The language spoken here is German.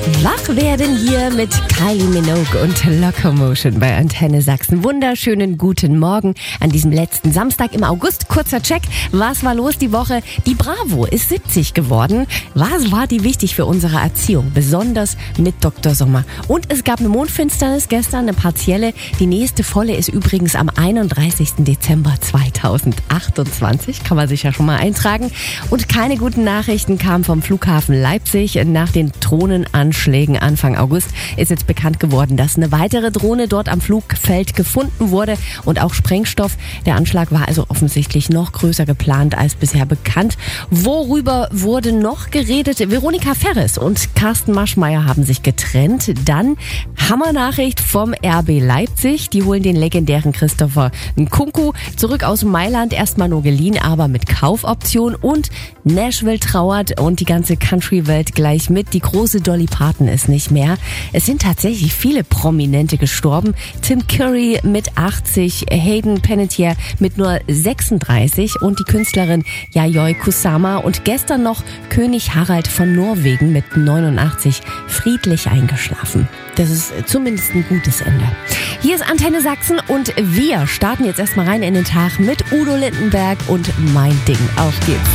Wach werden hier mit Kylie Minogue und Locomotion bei Antenne Sachsen. Wunderschönen guten Morgen an diesem letzten Samstag im August. Kurzer Check. Was war los die Woche? Die Bravo ist 70 geworden. Was war die wichtig für unsere Erziehung? Besonders mit Dr. Sommer. Und es gab eine Mondfinsternis gestern, eine partielle. Die nächste volle ist übrigens am 31. Dezember 2028. Kann man sich ja schon mal eintragen. Und keine guten Nachrichten kamen vom Flughafen Leipzig. Nach den Drohnenanschlägen Anfang August ist jetzt bekannt geworden, dass eine weitere Drohne dort am Flugfeld gefunden wurde und auch Sprengstoff. Der Anschlag war also offensichtlich noch größer geplant als bisher bekannt. Worüber wurde noch geredet? Veronika Ferres und Carsten Maschmeyer haben sich getrennt. Dann Hammernachricht vom RB Leipzig. Die holen den legendären Christopher Nkunku zurück aus Mailand. Erstmal nur geliehen, aber mit Kaufoption. Und Nashville trauert und die ganze Country-Welt gleich mit. Die große Dolly Parton ist nicht mehr. Es sind tatsächlich viele Prominente gestorben. Tim Curry mit 80, Hayden Panettiere mit nur 36 und die Künstlerin Yayoi Kusama und gestern noch König Harald von Norwegen mit 89 friedlich eingeschlafen. Das ist zumindest ein gutes Ende. Hier ist Antenne Sachsen und wir starten jetzt erstmal rein in den Tag mit Udo Lindenberg und Mein Ding. Auf geht's.